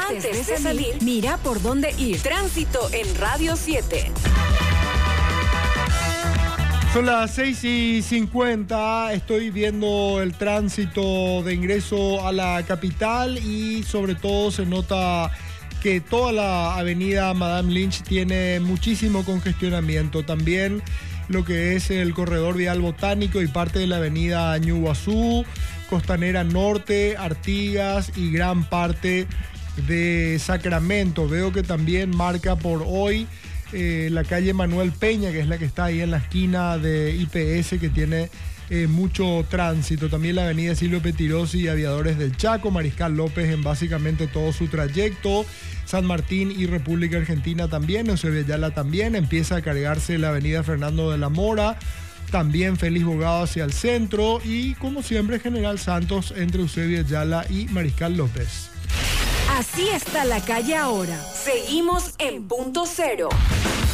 Antes de salir, mira por dónde ir. Tránsito en Radio 7. Son las 6:50, estoy viendo el tránsito de ingreso a la capital y sobre todo se nota que toda la avenida Madame Lynch tiene muchísimo congestionamiento. También lo que es el corredor vial Botánico y parte de la avenida Ñuguazú, Costanera Norte, Artigas y gran parte de Sacramento. Veo que también marca por hoy la calle Manuel Peña, que es la que está ahí en la esquina de IPS, que tiene mucho tránsito. También la avenida Silvio Petirosi y Aviadores del Chaco, Mariscal López en básicamente todo su trayecto, San Martín y República Argentina también, Eusebio Ayala también, empieza a cargarse la avenida Fernando de la Mora, también Félix Bogado hacia el centro y como siempre General Santos entre Eusebio Ayala y Mariscal López. Así está la calle ahora. Seguimos en punto cero.